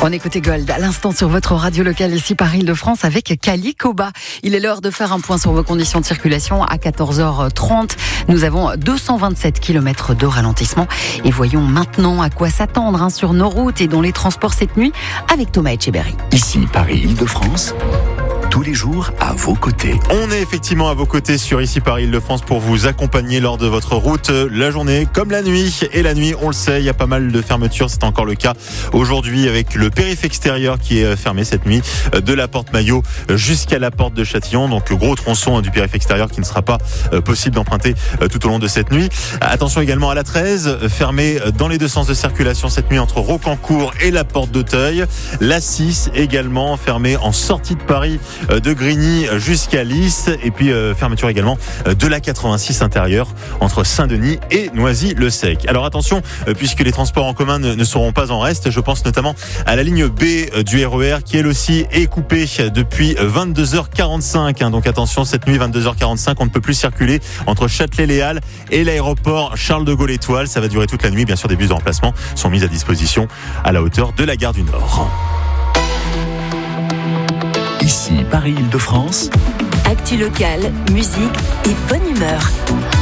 On écoute Gold à l'instant sur votre radio locale ici par Île-de-France avec Kali Koba. Il est l'heure de faire un point sur vos conditions de circulation à 14h30. Nous avons 227 km de ralentissement et voyons maintenant à quoi s'attendre sur nos routes et dans les transports cette nuit avec Thomas Etcheberry. Ici Paris Île-de-France. Tous les jours à vos côtés. On est effectivement à vos côtés sur Ici Paris Île-de-France pour vous accompagner lors de votre route la journée comme la nuit. Et la nuit, on le sait, il y a pas mal de fermetures. C'est encore le cas aujourd'hui avec le périph' extérieur qui est fermé cette nuit de la porte Maillot jusqu'à la porte de Châtillon. Donc gros tronçon du périph' extérieur qui ne sera pas possible d'emprunter tout au long de cette nuit. Attention également à la 13, fermée dans les deux sens de circulation cette nuit entre Rocancourt et la porte d'Auteuil. La 6 également fermée en sortie de Paris de Grigny jusqu'à Lys, et puis fermeture également de la 86 intérieure entre Saint-Denis et Noisy-le-Sec. Alors attention, puisque les transports en commun ne seront pas en reste, je pense notamment à la ligne B du RER qui elle aussi est coupée depuis 22h45. Donc attention, cette nuit 22h45, on ne peut plus circuler entre Châtelet-Les Halles et l'aéroport Charles de Gaulle-Étoile. Ça va durer toute la nuit. Bien sûr, des bus de remplacement sont mis à disposition à la hauteur de la gare du Nord. Ici Paris Île-de-France. Actu locale, musique et bonne humeur.